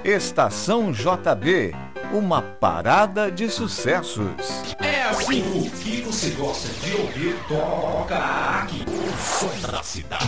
Estação JB, uma parada de sucessos. É assim, o que você gosta de ouvir, toca aqui. O som da cidade.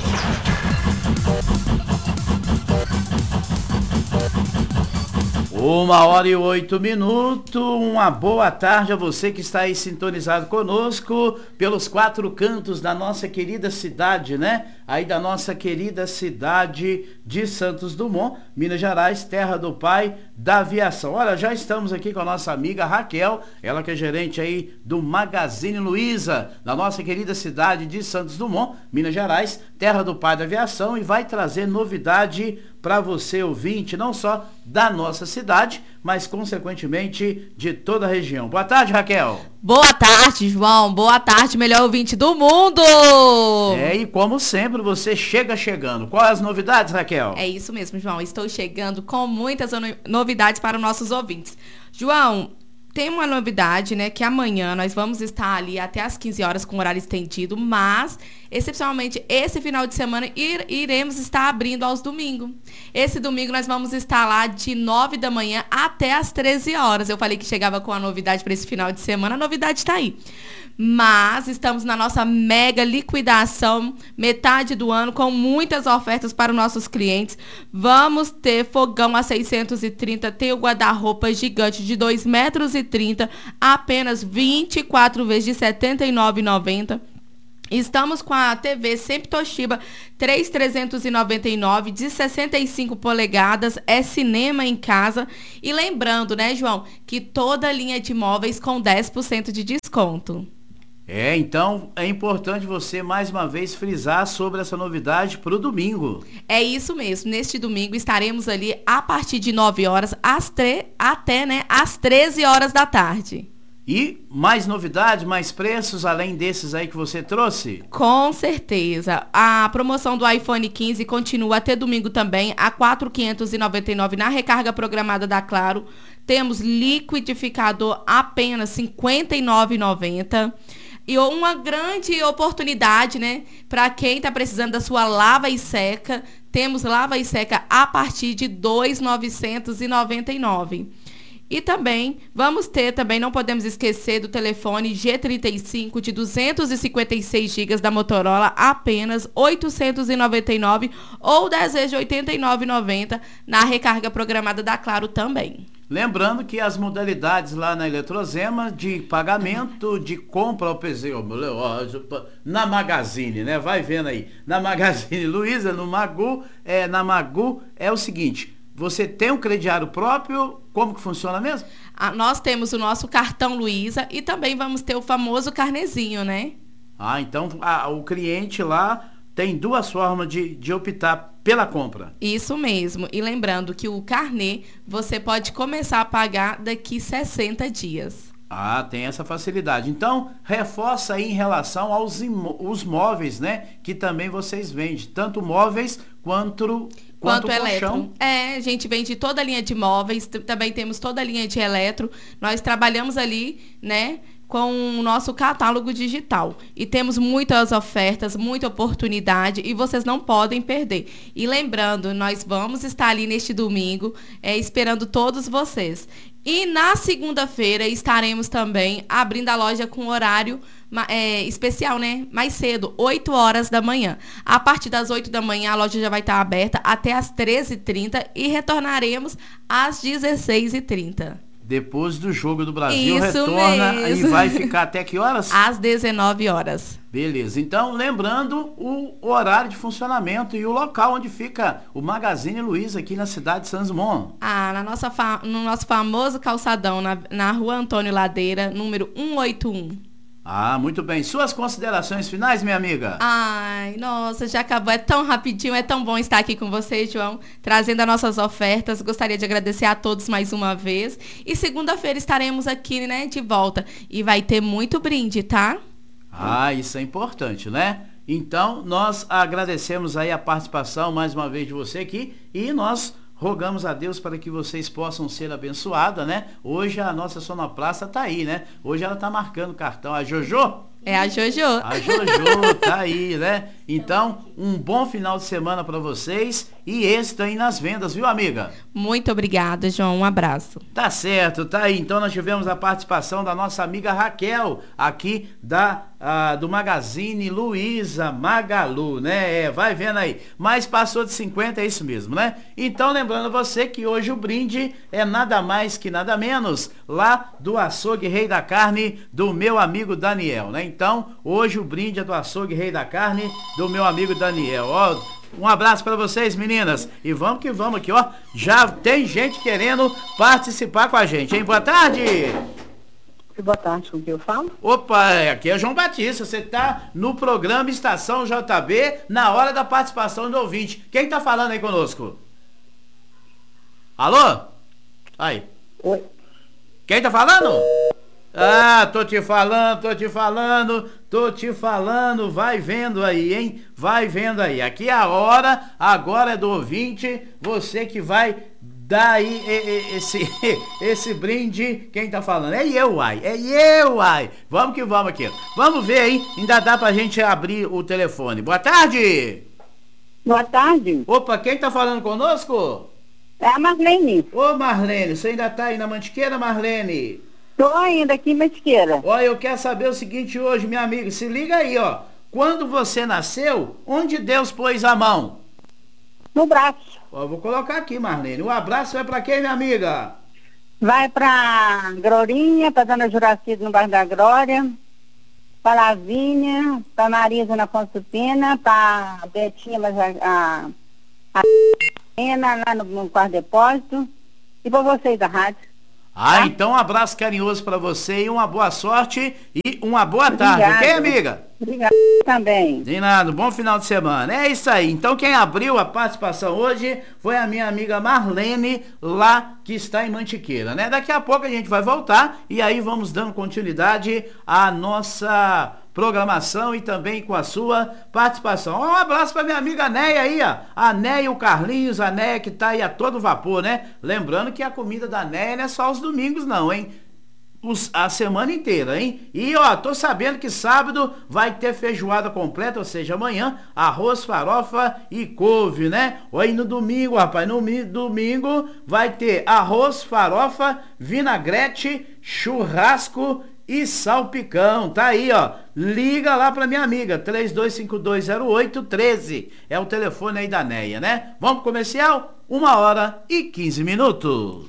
1h08, uma boa tarde a você que está aí sintonizado conosco pelos 4 cantos da nossa querida cidade, né? Aí da nossa querida cidade de Santos Dumont, Minas Gerais, terra do pai da aviação. Olha, já estamos aqui com a nossa amiga Raquel, ela que é gerente aí do Magazine Luiza, da nossa querida cidade de Santos Dumont, Minas Gerais, terra do pai da aviação, e vai trazer novidade para você, ouvinte, não só da nossa cidade, mas consequentemente de toda a região. Boa tarde, Raquel. Boa tarde, João. Boa tarde, melhor ouvinte do mundo. E como sempre, você chega chegando. Quais as novidades, Raquel? É isso mesmo, João. Estou chegando com muitas novidades para os nossos ouvintes. João, tem uma novidade, né, que amanhã nós vamos estar ali até às 15 horas com horário estendido, mas, excepcionalmente, esse final de semana iremos estar abrindo aos domingos. Esse domingo nós vamos estar lá de 9 da manhã até às 13 horas. Eu falei que chegava com a novidade para esse final de semana, a novidade está aí. Mas estamos na nossa mega liquidação, metade do ano, com muitas ofertas para os nossos clientes. Vamos ter fogão a 630, tem o guarda-roupa gigante de 2,30 metros, apenas 24 vezes de R$ 79,90. Estamos com a TV sempre Toshiba 3.399 de 65 polegadas, é cinema em casa. E lembrando, né, João, que toda linha de móveis com 10% de desconto. Então é importante você mais uma vez frisar sobre essa novidade para o domingo. É isso mesmo, neste domingo estaremos ali a partir de 9 horas até às 13 horas da tarde. E mais novidades, mais preços, além desses aí que você trouxe? Com certeza. A promoção do iPhone 15 continua até domingo também, a R$ 4.599 na recarga programada da Claro. Temos liquidificador apenas R$ 59,90. E uma grande oportunidade, né, para quem está precisando da sua lava e seca. Temos lava e seca a partir de R$ 2.999. E também, vamos ter também, não podemos esquecer do telefone G35 de 256 GB da Motorola, apenas R$ 899 ou 10 vezes de R$ 89,90 na recarga programada da Claro também. Lembrando que as modalidades lá na Eletrozema de pagamento, de compra ao PC, na Magazine, né? Vai vendo aí. Na Magazine Luiza, no Magu, na Magu é o seguinte, você tem um crediário próprio, como que funciona mesmo? Nós temos o nosso cartão Luiza e também vamos ter o famoso carnezinho, né? Então o cliente lá tem duas formas de optar pela compra. Isso mesmo. E lembrando que o carnê você pode começar a pagar daqui 60 dias. Tem essa facilidade. Então, reforça aí em relação aos móveis, né? Que também vocês vendem. Tanto móveis quanto eletro. A gente vende toda a linha de móveis, também temos toda a linha de eletro. Nós trabalhamos ali, né, com o nosso catálogo digital. E temos muitas ofertas, muita oportunidade e vocês não podem perder. E lembrando, nós vamos estar ali neste domingo, esperando todos vocês. E na segunda-feira estaremos também abrindo a loja com horário especial, né? Mais cedo, 8 horas da manhã. A partir das 8 da manhã a loja já vai estar aberta até às 13h30 e retornaremos às 16h30. Depois do Jogo do Brasil, Isso retorna mesmo. E vai ficar até que horas? Às 19 horas. Beleza. Então, lembrando o horário de funcionamento e o local onde fica o Magazine Luiza aqui na cidade de Santos Dumont. No nosso famoso calçadão, na rua Antônio Ladeira, número 181. Muito bem. Suas considerações finais, minha amiga? Nossa, já acabou. É tão rapidinho, é tão bom estar aqui com você, João, trazendo as nossas ofertas. Gostaria de agradecer a todos mais uma vez. E segunda-feira estaremos aqui, né, de volta. E vai ter muito brinde, tá? Isso é importante, né? Então, nós agradecemos aí a participação mais uma vez de você aqui e nós rogamos a Deus para que vocês possam ser abençoados, né? Hoje a nossa sonoplasta tá aí, né? Hoje ela tá marcando o cartão. A Jojo? É a Jojo. A Jojo tá aí, né? Então, um bom final de semana para vocês e êxito aí nas vendas, viu, amiga? Muito obrigada, João. Um abraço. Tá certo, tá aí. Então nós tivemos a participação da nossa amiga Raquel, aqui do Magazine Luiza Magalu, né? Vai vendo aí. Mas passou de 50, é isso mesmo, né? Então lembrando você que hoje o brinde é nada mais que nada menos lá do Açougue Rei da Carne do meu amigo Daniel, né? Então hoje o brinde é do Açougue Rei da Carne do meu amigo Daniel. Ó, um abraço para vocês, meninas. E vamos que vamos aqui, ó. Já tem gente querendo participar com a gente, hein? Boa tarde. Boa tarde, com quem eu falo? Opa, aqui é João Batista. Você tá no programa Estação JB, na hora da participação do ouvinte. Quem tá falando aí conosco? Alô? Aí. Oi. Quem tá falando? Ah, tô te falando, vai vendo aí, hein? Vai vendo aí. Aqui é a hora, agora é do ouvinte, você que vai dar aí esse brinde. Quem tá falando? É eu, ai. Vamos que vamos aqui. Vamos ver aí, ainda dá pra gente abrir o telefone. Boa tarde. Boa tarde. Opa, quem tá falando conosco? É a Marlene. Ô, Marlene, você ainda tá aí na Mantiqueira, Marlene? Tô ainda aqui em Mantiqueira. Olha, eu quero saber o seguinte hoje, minha amiga. Se liga aí, ó. Quando você nasceu, onde Deus pôs a mão? No braço. Ó, eu vou colocar aqui, Marlene. O abraço vai pra quem, minha amiga? Vai pra Glorinha, pra Dona Juracida no bairro da Glória, pra Lavínia, pra Marisa na Consupina, pra Betinha, mas a lá no quarto depósito, e pra vocês da rádio. Ah, então um abraço carinhoso pra você e uma boa sorte e uma boa tarde, ok, amiga? Obrigada também. De nada, bom final de semana. É isso aí. Então quem abriu a participação hoje foi a minha amiga Marlene, lá que está em Mantiqueira, né? Daqui a pouco a gente vai voltar e aí vamos dando continuidade à nossa programação e também com a sua participação. Um abraço para minha amiga Neia aí, ó. A Neia e o Carlinhos, a Neia que tá aí a todo vapor, né? Lembrando que a comida da Neia não é só os domingos não, hein? A semana inteira, hein? E ó, tô sabendo que sábado vai ter feijoada completa, ou seja, amanhã, arroz, farofa e couve, né? Aí no domingo, rapaz, no domingo vai ter arroz, farofa, vinagrete, churrasco e salpicão. Tá aí, ó. Liga lá pra minha amiga, 32520813. É o telefone aí da Neia, né? Vamos pro comercial? 1h15.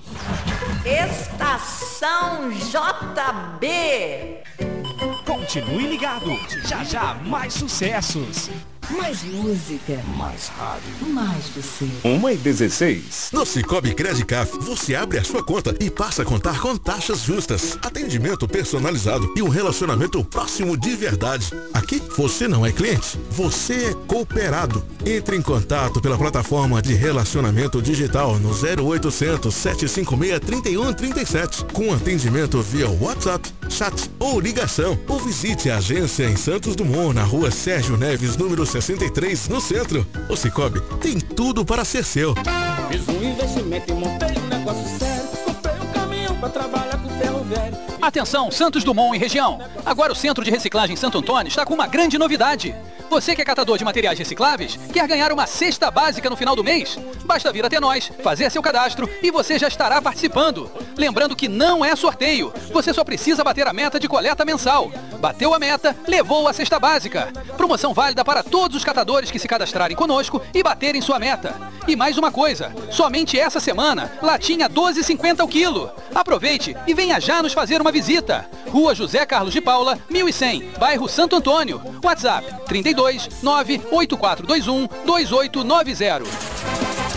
Estação JB. Continue ligado. Já já mais sucessos. Mais música. Mais rádio. Mais você. 1h16. No Cicobi Credicaf, você abre a sua conta e passa a contar com taxas justas, atendimento personalizado e um relacionamento próximo de verdade. Aqui, você não é cliente, você é cooperado. Entre em contato pela plataforma de relacionamento digital no 0800 756 3137, com atendimento via WhatsApp, chat ou ligação. Ou visite a agência em Santos Dumont, na rua Sérgio Neves, número 63, no centro. O Cicobi tem tudo para ser seu. Fiz um investimento e montei um negócio sério. Comprei um caminhão para trabalhar com ferro velho. Atenção, Santos Dumont e região. Agora o Centro de Reciclagem Santo Antônio está com uma grande novidade. Você que é catador de materiais recicláveis, quer ganhar uma cesta básica no final do mês? Basta vir até nós, fazer seu cadastro e você já estará participando. Lembrando que não é sorteio, você só precisa bater a meta de coleta mensal. Bateu a meta, levou a cesta básica. Promoção válida para todos os catadores que se cadastrarem conosco e baterem sua meta. E mais uma coisa, somente essa semana, latinha 12,50 o quilo. Aproveite e venha já nos fazer uma visita. Rua José Carlos de Paula, 1100, bairro Santo Antônio. WhatsApp 32 98421 2890.